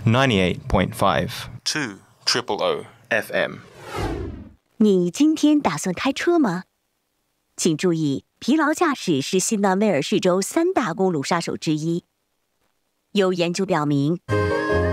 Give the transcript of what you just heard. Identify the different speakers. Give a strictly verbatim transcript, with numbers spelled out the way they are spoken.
Speaker 1: ninety-eight point five two triple O F M。
Speaker 2: 你今天打算开车吗？请注意，疲劳驾驶是新南威尔士州三大公路杀手之一。有研究表明，